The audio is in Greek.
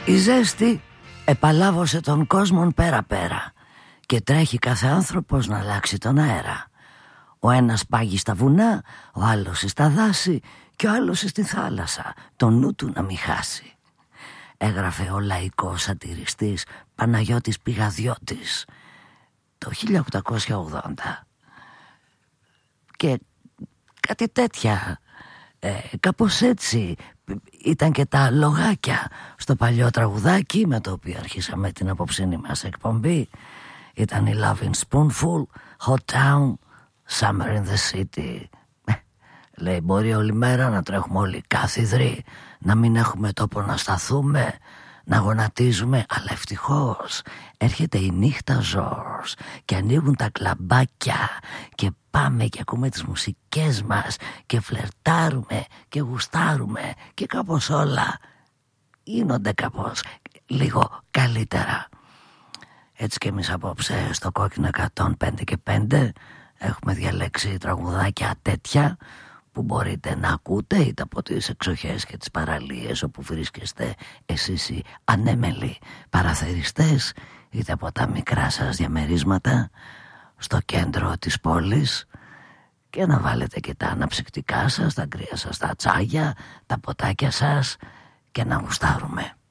Η ζέστη επαλάβωσε τον κόσμον πέρα-πέρα και τρέχει κάθε άνθρωπος να αλλάξει τον αέρα. Ο ένας πάγει στα βουνά, ο άλλος στα δάση και ο άλλος στη θάλασσα, το νου του να μην χάσει. Έγραφε ο λαϊκός σατιριστής Παναγιώτης Πηγαδιώτης το 1880 και κάτι τέτοια, κάπως έτσι ήταν και τα λογάκια στο παλιό τραγουδάκι με το οποίο αρχίσαμε την απόψινή μας εκπομπή. Ήταν η Loving Spoonful, Hot Town, Summer in the City. Λέει, μπορεί όλη μέρα να τρέχουμε όλοι κάθιδροι, να μην έχουμε τόπο να σταθούμε, να γονατίζουμε, αλλά ευτυχώς έρχεται η νύχτα Ζορς και ανοίγουν τα κλαμπάκια και πάμε και ακούμε τις μουσικές μας και φλερτάρουμε και γουστάρουμε και κάπως όλα γίνονται κάπως λίγο καλύτερα. Έτσι και εμείς απόψε στο Κόκκινο 105 και 5 έχουμε διαλέξει τραγουδάκια τέτοια που μπορείτε να ακούτε είτε από τις εξοχές και τις παραλίες όπου βρίσκεστε εσείς οι ανέμελοι παραθεριστές, είτε από τα μικρά σας διαμερίσματα στο κέντρο της πόλης, και να βάλετε και τα αναψυκτικά σας, τα κρύα σας, τα τσάγια, τα ποτάκια σας και να γουστάρουμε.